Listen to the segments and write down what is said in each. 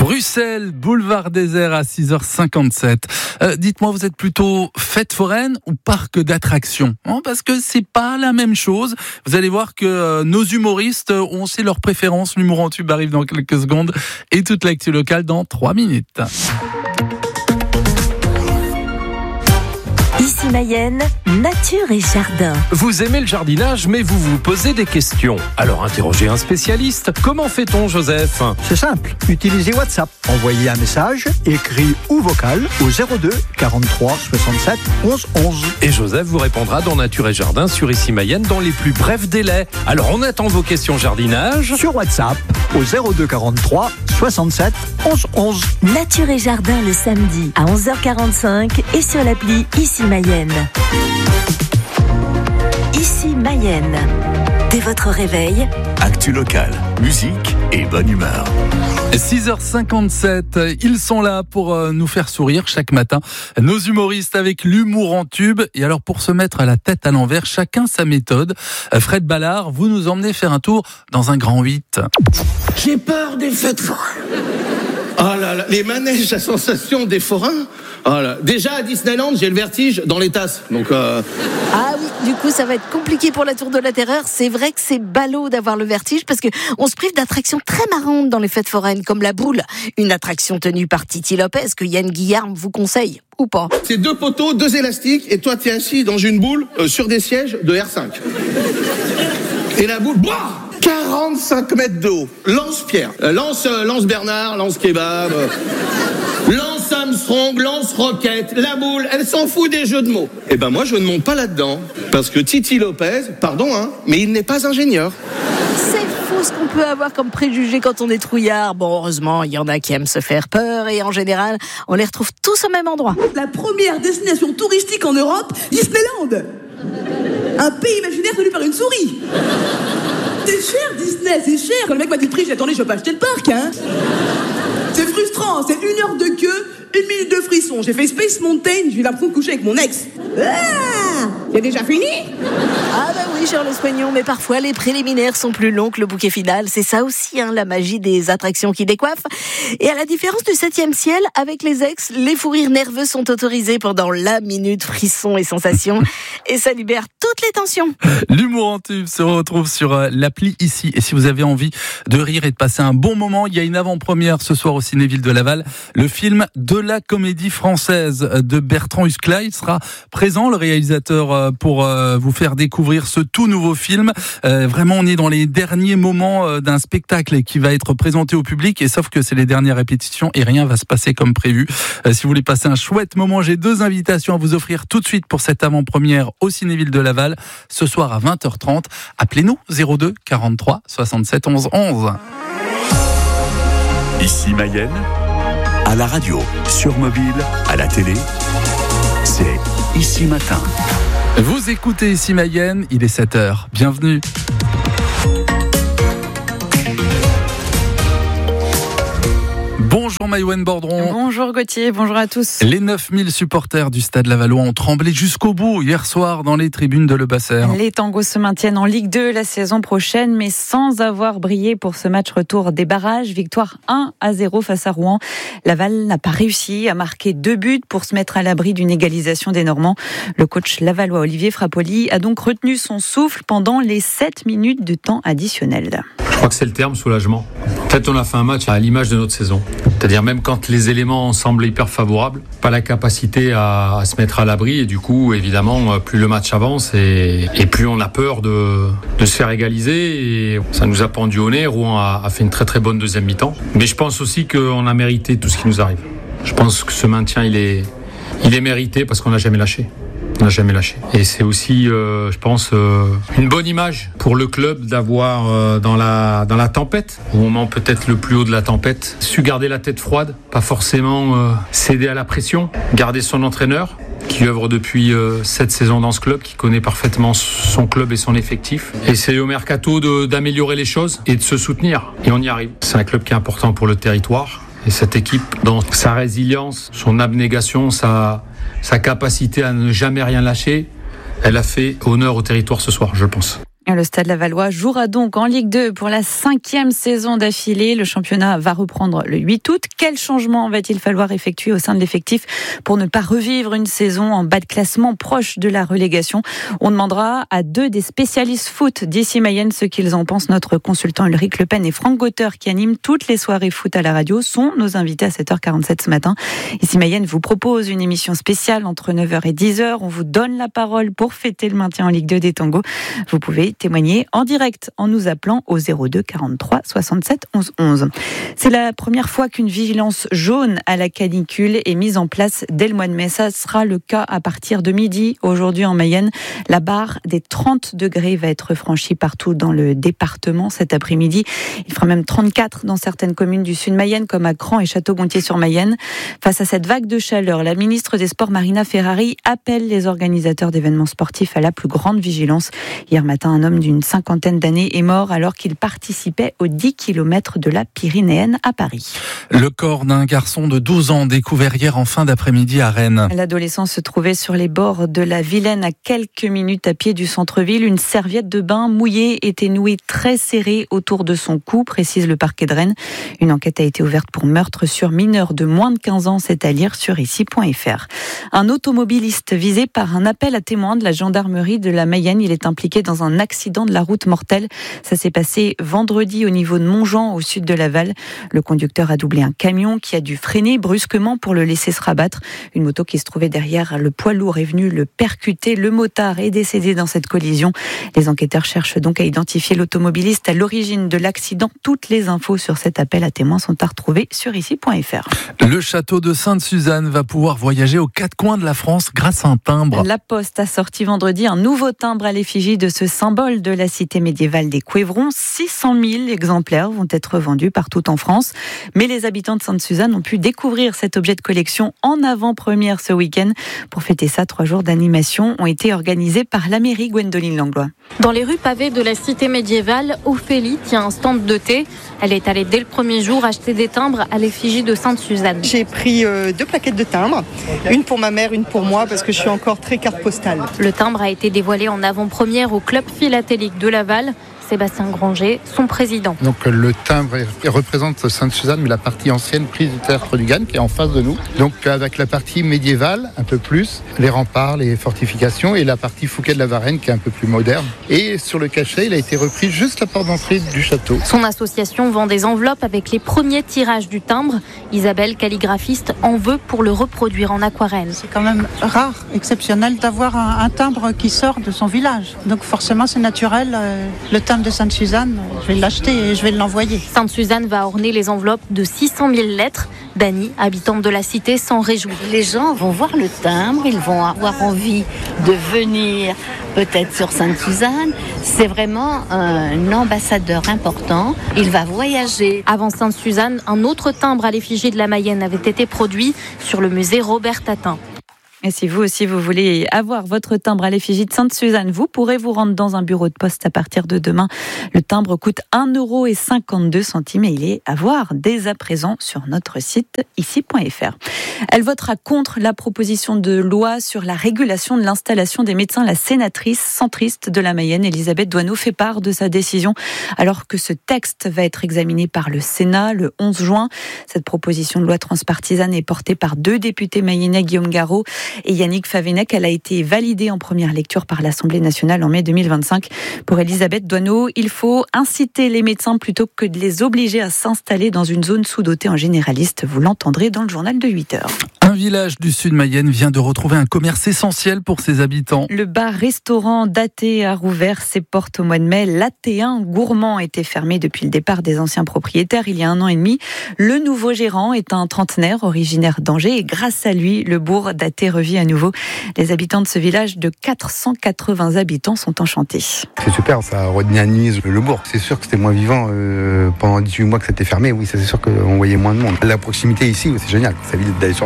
Bruxelles, boulevard désert à 6h57. Dites-moi, vous êtes plutôt fête foraine ou parc d'attractions ? Parce que c'est pas la même chose. Vous allez voir que nos humoristes ont aussi leurs préférences. L'humour en tube arrive dans quelques secondes et toute l'actu locale dans 3 minutes. Ici Mayenne, nature et jardin. Vous aimez le jardinage, mais vous vous posez des questions. Alors interrogez un spécialiste. Comment fait-on, Joseph ? C'est simple, utilisez WhatsApp. Envoyez un message, écrit ou vocal, au 02 43 67 11 11. Et Joseph vous répondra dans Nature et Jardin sur Ici Mayenne dans les plus brefs délais. Alors on attend vos questions jardinage. Sur WhatsApp, au 02 43 67 11 11. Nature et jardin le samedi à 11h45 et sur l'appli Ici Mayenne. Ici Mayenne. Dès votre réveil, actu locale, musique et bonne humeur. 6h57, ils sont là pour nous faire sourire chaque matin. Nos humoristes avec l'humour en tube. Et alors pour se mettre la tête à l'envers, chacun sa méthode. Fred Ballard, vous nous emmenez faire un tour dans un grand 8. J'ai peur des fêtes foraines. Oh là là, les manèges à sensation des forains. Oh là. Déjà à Disneyland, j'ai le vertige dans les tasses. Donc Ah oui, du coup ça va être compliqué pour la Tour de la Terreur. C'est vrai que c'est ballot d'avoir le vertige parce que on se prive d'attractions très marrantes dans les fêtes foraines, comme la boule, une attraction tenue par Titi Lopez que Yann Guillarme vous conseille, ou pas. c'est 2 poteaux, 2 élastiques, et toi t'es assis dans une boule sur des sièges de R5. Et la boule, 45 mètres de haut. Lance-Pierre, lance Bernard, lance Kebab, lance Armstrong, lance Rocket. La boule, elle s'en fout des jeux de mots. Eh ben moi je ne monte pas là-dedans. Parce que Titi Lopez, pardon mais il n'est pas ingénieur. C'est fou ce qu'on peut avoir comme préjugés quand on est trouillard. Bon, heureusement, il y en a qui aiment se faire peur et en général, on les retrouve tous au même endroit. La première destination touristique en Europe, Disneyland. Un pays imaginaire tenu par une souris. C'est cher Disney, c'est cher. Quand le mec m'a dit le prix, j'ai dit attendez, je vais pas acheter le parc, C'est frustrant, c'est 1 heure de queue, 1 minute de frisson. J'ai fait Space Mountain, j'ai eu l'impression de coucher avec mon ex. C'est déjà fini? Ah bah oui, Charles Soignon, mais parfois les préliminaires sont plus longs que le bouquet final. C'est ça aussi, la magie des attractions qui décoiffent. Et à la différence du 7e ciel, avec les ex, les fous rires nerveux sont autorisés pendant la minute frisson et sensation. Et ça libère toutes les tensions. L'humour en tube se retrouve sur l'appli Ici. Et si vous avez envie de rire et de passer un bon moment, il y a une avant-première ce soir au Cinéville de Laval. Le film de la comédie française de Bertrand Huskla. Il sera présent, le réalisateur, pour vous faire découvrir ce tout nouveau film. Vraiment, on est dans les derniers moments d'un spectacle qui va être présenté au public. Et sauf que c'est les dernières répétitions et rien va se passer comme prévu. Si vous voulez passer un chouette moment, j'ai 2 invitations à vous offrir tout de suite pour cette avant-première au Cinéville de Laval. Ce soir à 20h30. Appelez-nous 02 43 67 11 11. Ici Mayenne, à la radio, sur mobile, à la télé, c'est Ici Matin. Vous écoutez Ici Mayenne, il est 7h. Bienvenue. Bonjour Maïwenn Bordron. Bonjour Gauthier, bonjour à tous. Les 9000 supporters du Stade Lavallois ont tremblé jusqu'au bout hier soir dans les tribunes de Lebasser. Les Tangos se maintiennent en Ligue 2 la saison prochaine, mais sans avoir brillé pour ce match retour des barrages. Victoire 1-0 face à Rouen. Laval n'a pas réussi à marquer 2 buts pour se mettre à l'abri d'une égalisation des Normands. Le coach lavallois Olivier Frappoli a donc retenu son souffle pendant les 7 minutes de temps additionnel. Je crois que c'est le terme, soulagement. En fait, on a fait un match à l'image de notre saison. C'est-à-dire même quand les éléments semblent hyper favorables, pas la capacité à se mettre à l'abri. Et du coup, évidemment, plus le match avance et plus on a peur de se faire égaliser. Et ça nous a pendu au nez. Rouen a fait une très très bonne deuxième mi-temps. Mais je pense aussi qu'on a mérité tout ce qui nous arrive. Je pense que ce maintien, il est mérité parce qu'on n'a jamais lâché. On n'a jamais lâché. Et c'est aussi, je pense, une bonne image pour le club d'avoir dans la tempête, au moment peut-être le plus haut de la tempête, su garder la tête froide, pas forcément céder à la pression, garder son entraîneur qui œuvre depuis 7 saisons dans ce club, qui connaît parfaitement son club et son effectif. Essayer au mercato d'améliorer les choses et de se soutenir. Et on y arrive. C'est un club qui est important pour le territoire. Et cette équipe, dans sa résilience, son abnégation, sa capacité à ne jamais rien lâcher, elle a fait honneur au territoire ce soir, je pense. Le Stade Lavallois jouera donc en Ligue 2 pour la 5e saison d'affilée. Le championnat va reprendre le 8 août. Quel changement va-t-il falloir effectuer au sein de l'effectif pour ne pas revivre une saison en bas de classement proche de la relégation? On demandera à 2 des spécialistes foot d'Issy-Mayenne ce qu'ils en pensent. Notre consultant Ulrich Le Pen et Franck Gauter, qui animent toutes les soirées foot à la radio, sont nos invités à 7h47 ce matin. Issy-Mayenne vous propose une émission spéciale entre 9h et 10h. On vous donne la parole pour fêter le maintien en Ligue 2 des Tangos. Vous pouvez témoigner en direct en nous appelant au 02 43 67 11 11. C'est la première fois qu'une vigilance jaune à la canicule est mise en place dès le mois de mai. Ça sera le cas à partir de midi. Aujourd'hui en Mayenne, la barre des 30 degrés va être franchie partout dans le département cet après-midi. Il fera même 34 dans certaines communes du sud Mayenne comme à Cran et Château-Gontier-sur-Mayenne. Face à cette vague de chaleur, la ministre des Sports Marina Ferrari appelle les organisateurs d'événements sportifs à la plus grande vigilance. Hier matin, un homme d'une cinquantaine d'années est mort alors qu'il participait aux 10 km de la Pyrénéenne à Paris. Le corps d'un garçon de 12 ans découvert hier en fin d'après-midi à Rennes. L'adolescent se trouvait sur les bords de la Vilaine à quelques minutes à pied du centre-ville. Une serviette de bain mouillée était nouée très serrée autour de son cou, précise le parquet de Rennes. Une enquête a été ouverte pour meurtre sur mineur de moins de 15 ans, c'est à lire sur ici.fr. Un automobiliste visé par un appel à témoins de la gendarmerie de la Mayenne. Il est impliqué dans un accident de la route mortel. Ça s'est passé vendredi au niveau de Montjean, au sud de Laval. Le conducteur a doublé un camion qui a dû freiner brusquement pour le laisser se rabattre. Une moto qui se trouvait derrière le poids lourd est venue le percuter. Le motard est décédé dans cette collision. Les enquêteurs cherchent donc à identifier l'automobiliste à l'origine de l'accident. Toutes les infos sur cet appel à témoins sont à retrouver sur ici.fr. Le château de Sainte-Suzanne va pouvoir voyager aux 4 coins de la France grâce à un timbre. La Poste a sorti vendredi un nouveau timbre à l'effigie de ce symbole de la cité médiévale des Couévrons. 600 000 exemplaires vont être vendus partout en France. Mais les habitants de Sainte-Suzanne ont pu découvrir cet objet de collection en avant-première ce week-end. Pour fêter ça, 3 jours d'animation ont été organisés par la mairie. Gwendoline Langlois. Dans les rues pavées de la cité médiévale, Ophélie tient un stand de thé. Elle est allée dès le premier jour acheter des timbres à l'effigie de Sainte-Suzanne. J'ai pris 2 plaquettes de timbres, une pour ma mère, une pour moi, parce que je suis encore très carte postale. Le timbre a été dévoilé en avant-première au club philatélique de Laval. Sébastien Granger, son président. Donc le timbre représente Sainte-Suzanne, mais la partie ancienne prise du théâtre du Gann qui est en face de nous. Donc avec la partie médiévale, un peu plus, les remparts, les fortifications, et la partie Fouquet de la Varenne qui est un peu plus moderne. Et sur le cachet, il a été repris juste la porte d'entrée du château. Son association vend des enveloppes avec les premiers tirages du timbre. Isabelle, calligraphiste, en veut pour le reproduire en aquarelle. C'est quand même rare, exceptionnel d'avoir un timbre qui sort de son village. Donc forcément c'est naturel, le timbre de Sainte-Suzanne, je vais l'acheter et je vais l'envoyer. Sainte-Suzanne va orner les enveloppes de 600 000 lettres. Dany, habitante de la cité, s'en réjouit. Les gens vont voir le timbre, ils vont avoir envie de venir peut-être sur Sainte-Suzanne. C'est vraiment un ambassadeur important. Il va voyager. Avant Sainte-Suzanne, un autre timbre à l'effigie de la Mayenne avait été produit sur le musée Robert Tatin. Et si vous aussi vous voulez avoir votre timbre à l'effigie de Sainte-Suzanne, vous pourrez vous rendre dans un bureau de poste à partir de demain. Le timbre coûte 1,52 € et il est à voir dès à présent sur notre site ici.fr. Elle votera contre la proposition de loi sur la régulation de l'installation des médecins. La sénatrice centriste de la Mayenne, Elisabeth Doineau, fait part de sa décision alors que ce texte va être examiné par le Sénat le 11 juin. Cette proposition de loi transpartisane est portée par 2 députés mayennais, Guillaume Garot et Yannick Favennec. Elle a été validée en première lecture par l'Assemblée nationale en mai 2025. Pour Elisabeth Doineau, il faut inciter les médecins plutôt que de les obliger à s'installer dans une zone sous-dotée en généraliste. Vous l'entendrez dans le journal de 8h. Un village du sud Mayenne vient de retrouver un commerce essentiel pour ses habitants. Le bar-restaurant d'Athée a rouvert ses portes au mois de mai. L'Athéen gourmand était fermé depuis le départ des anciens propriétaires il y a 1 an et demi. Le nouveau gérant est un trentenaire originaire d'Angers et grâce à lui, le bourg d'Athée revit à nouveau. Les habitants de ce village de 480 habitants sont enchantés. C'est super, ça redynamise le bourg. C'est sûr que c'était moins vivant pendant 18 mois que c'était fermé. Oui, ça c'est sûr qu'on voyait moins de monde. La proximité ici, c'est génial. Ça évite d'aller sur le camp.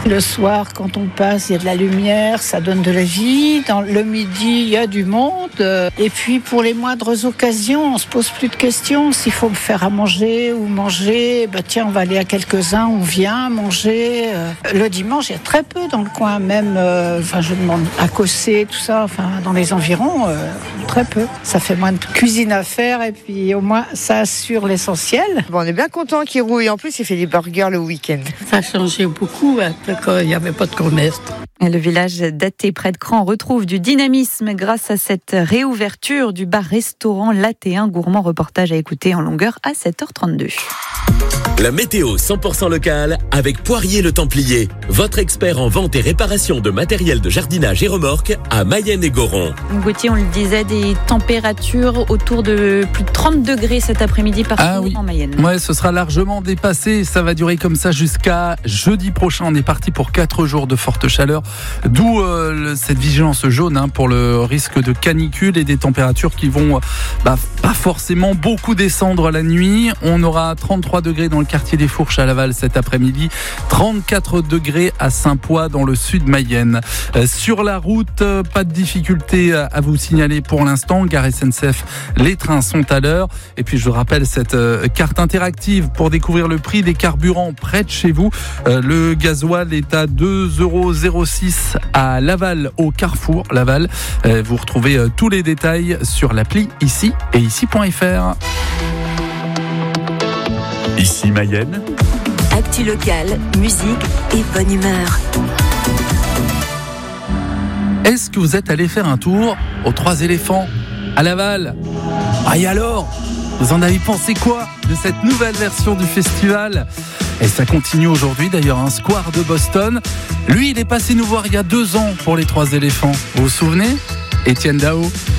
Le soir, quand on passe, il y a de la lumière, ça donne de la vie. Dans le midi, il y a du monde. Et puis, pour les moindres occasions, on se pose plus de questions. S'il faut me faire à manger ou manger, tiens, on va aller à quelques-uns, on vient manger. Le dimanche, il y a très peu dans le coin, même, je demande à Cossé, tout ça, dans les environs, très peu. Ça fait moins de cuisine à faire et puis au moins, ça assure l'essentiel. On est bien content qu'il rouille. En plus, il fait des burgers le week-end. Ça a changé beaucoup, quand il n'y avait pas de commerce. Le village daté près de Cran retrouve du dynamisme grâce à cette réouverture du bar-restaurant L'Atéen Gourmand. Reportage à écouter en longueur à 7h32. La météo 100% locale avec Poirier le Templier, votre expert en vente et réparation de matériel de jardinage et remorques à Mayenne et Goron. Gauthier, on le disait, des températures autour de plus de 30 degrés cet après-midi partout en Mayenne. Ouais, ce sera largement dépassé. Ça va durer comme ça jusqu'à jeudi prochain. On est parti pour 4 jours de forte chaleur. D'où cette vigilance jaune pour le risque de canicule et des températures qui vont pas forcément beaucoup descendre la nuit. On aura 33 degrés dans le quartier des Fourches à Laval cet après-midi, 34 degrés à Saint-Poix dans le sud Mayenne. Sur la route, pas de difficulté à vous signaler pour l'instant. Gare SNCF, les trains sont à l'heure. Et puis je vous rappelle cette carte interactive pour découvrir le prix des carburants près de chez vous. Le gasoil est à 2,06 € à Laval, au Carrefour Laval. Vous retrouvez tous les détails sur l'appli ici et ici.fr. Ici Mayenne. Actu locale, musique et bonne humeur. Est-ce que vous êtes allé faire un tour aux 3 éléphants à Laval ? Et alors ? Vous en avez pensé quoi de cette nouvelle version du festival ? Et ça continue aujourd'hui d'ailleurs, un square de Boston. Lui, il est passé nous voir il y a 2 ans pour les 3 éléphants. Vous vous souvenez ? Étienne Dao.